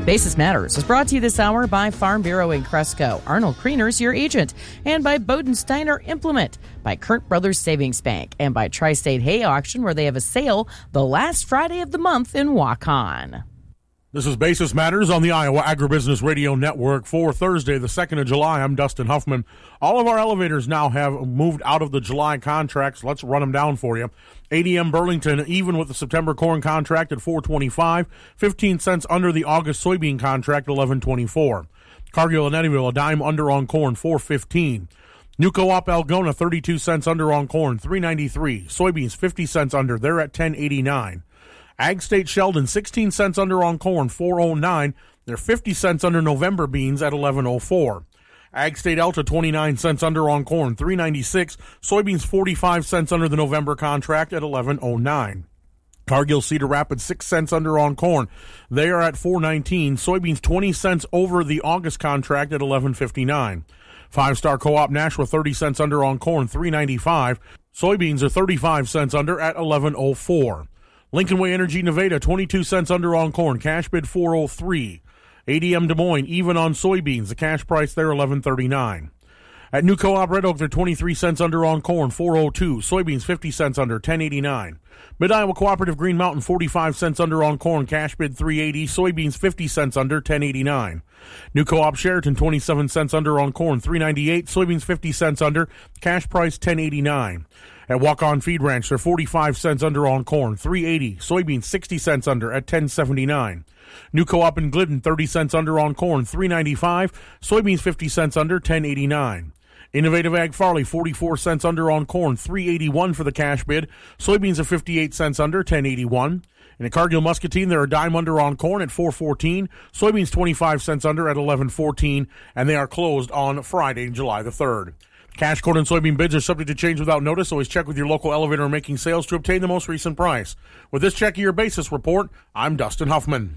Basis Matters is brought to you this hour by Farm Bureau in Cresco, Arnold Kreener's your agent, and by Bodensteiner Implement, by Kurt Brothers Savings Bank, and by Tri-State Hay Auction, where they have a sale the last Friday of the month in Waukon. This is Basis Matters on the Iowa Agribusiness Radio Network for Thursday, the 2nd of July. I'm Dustin Huffman. All of our elevators now have moved out of the July contracts. Let's run them down for you. ADM Burlington, even with the September corn contract at $4.25, 15 cents under the August soybean contract, $11.24. Cargill and Eddyville, a dime under on corn, $4.15. New Co-op Algona, 32 cents under on corn, $3.93. Soybeans, 50 cents under. They're at $10.89. Ag State Sheldon, 16 cents under on corn, $4.09. They're 50 cents under November beans at $11.04. Ag State Elta, 29 cents under on corn, $3.96. Soybeans, 45 cents under the November contract at $11.09. Cargill Cedar Rapids, 6 cents under on corn. They are at $4.19. Soybeans, 20 cents over the August contract at $11.59. Five Star Co-op Nashua, 30 cents under on corn, $3.95. Soybeans are 35 cents under at $11.04. Lincoln Way Energy Nevada, 22 cents under on corn. Cash bid $4.03. ADM Des Moines, even on soybeans. The cash price there, $11.39. At New Co-op Red Oak, they're 23 cents under on corn, $4.02. Soybeans, 50 cents under, $10.89. Mid-Iowa Cooperative Green Mountain, 45 cents under on corn. Cash bid $3.80. Soybeans, 50 cents under, $10.89. New Co-op Sheraton, 27 cents under on corn, $3.98. Soybeans, 50 cents under. Cash price, $10.89. At Walk-On Feed Ranch, they're 45 cents under on corn, $3.80. Soybeans, 60 cents under at $10.79. New Co-op in Glidden, 30 cents under on corn, $3.95. Soybeans, 50 cents under, $10.89. Innovative Ag Farley, 44 cents under on corn, $3.81 for the cash bid. Soybeans are 58 cents under, $10.81. And at Cargill Muscatine, they're a dime under on corn at $4.14. Soybeans, 25 cents under at $11.14. And they are closed on Friday, July the 3rd. Cash, corn, and soybean bids are subject to change without notice. Always check with your local elevator making sales to obtain the most recent price. With this Check Your Basis report, I'm Dustin Huffman.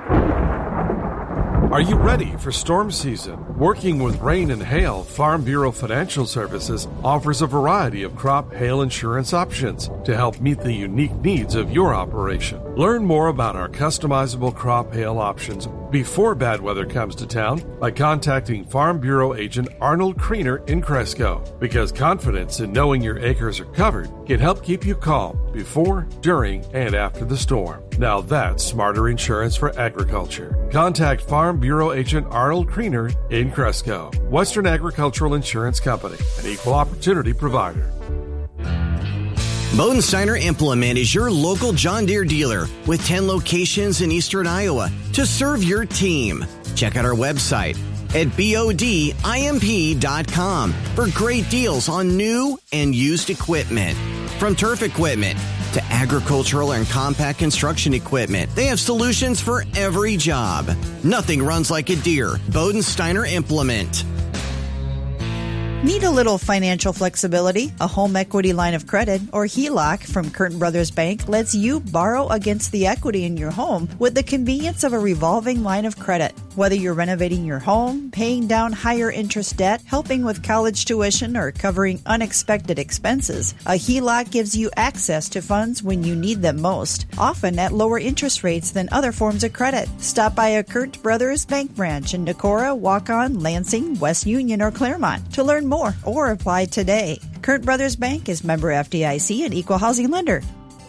Are you ready for storm season? Working with rain and hail, Farm Bureau Financial Services offers a variety of crop hail insurance options to help meet the unique needs of your operation. Learn more about our customizable crop hail options before bad weather comes to town by contacting Farm Bureau agent Arnold Kreener in Cresco, because confidence in knowing your acres are covered can help keep you calm before, during, and after the storm. Now that's smarter insurance for agriculture. Contact Farm Bureau agent Arnold Kreener in Cresco. Western Agricultural Insurance Company, an equal opportunity provider. Bodensteiner Implement is your local John Deere dealer with 10 locations in eastern Iowa to serve your team. Check out our website at bodimp.com for great deals on new and used equipment. From turf equipment to agricultural and compact construction equipment, they have solutions for every job. Nothing runs like a Deere. Bodensteiner Implement. Need a little financial flexibility? A home equity line of credit, or HELOC, from Curtin Brothers Bank lets you borrow against the equity in your home with the convenience of a revolving line of credit. Whether you're renovating your home, paying down higher interest debt, helping with college tuition, or covering unexpected expenses, a HELOC gives you access to funds when you need them most, often at lower interest rates than other forms of credit. Stop by a Curtin Brothers Bank branch in Decorah, Waukon, Lansing, West Union, or Claremont to learn more or apply today. Curtin Brothers Bank is member FDIC and equal housing lender.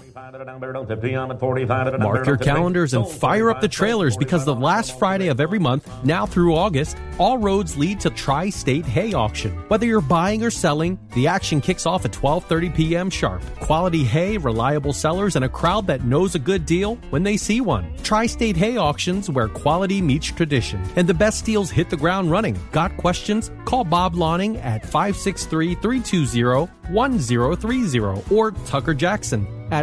Mark your calendars and fire up the trailers, because the last Friday of every month, now through August, all roads lead to Tri-State Hay Auction. Whether you're buying or selling, the action kicks off at 12:30 p.m. sharp. Quality hay, reliable sellers, and a crowd that knows a good deal when they see one. Tri-State Hay Auctions, where quality meets tradition, and the best deals hit the ground running. Got questions? Call Bob Lawning at 563-320-1030 or Tucker Jackson at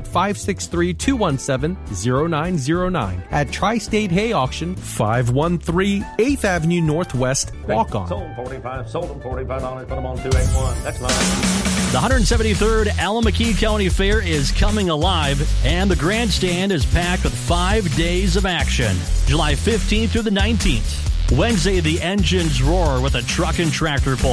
563-217-0909 at Tri-State Hay Auction, 513 8th Avenue Northwest, Waukon. Sold 45, sold them $45, put them on 281. Next line. The 173rd Alameda County Fair is coming alive, and the grandstand is packed with 5 days of action. July 15th through the 19th. Wednesday, the engines roar with a truck and tractor pull.